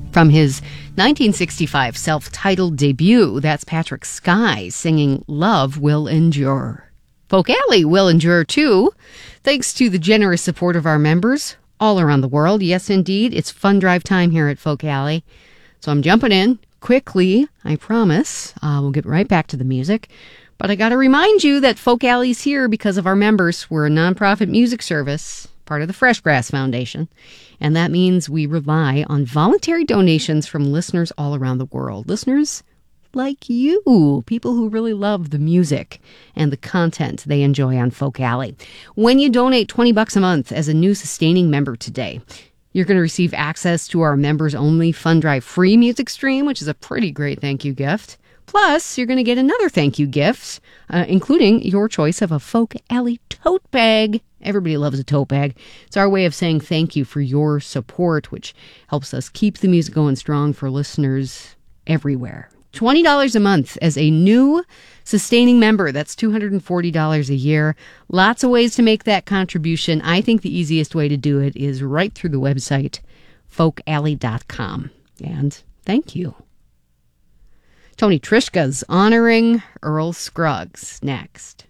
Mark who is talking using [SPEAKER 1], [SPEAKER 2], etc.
[SPEAKER 1] From his 1965 self-titled debut, that's Patrick Sky singing Love Will Endure. Folk Alley will endure too, thanks to the generous support of our members all around the world. Yes, indeed, it's fun drive time here at Folk Alley. So I'm jumping in quickly, I promise. We'll get right back to the music. But I got to remind you that Folk Alley's here because of our members. We're a nonprofit music service, part of the Fresh Grass Foundation. And that means we rely on voluntary donations from listeners all around the world. Listeners like you, people who really love the music and the content they enjoy on Folk Alley. When you donate $20 a month as a new sustaining member today, you're going to receive access to our members-only Fun Drive free music stream, which is a pretty great thank you gift. Plus, you're going to get another thank you gift, including your choice of a Folk Alley tote bag. Everybody loves a tote bag. It's our way of saying thank you for your support, which helps us keep the music going strong for listeners everywhere. $20 a month as a new sustaining member. That's $240 a year. Lots of ways to make that contribution. I think the easiest way to do it is right through the website, folkalley.com. And thank you. Tony Trischka's honoring Earl Scruggs next.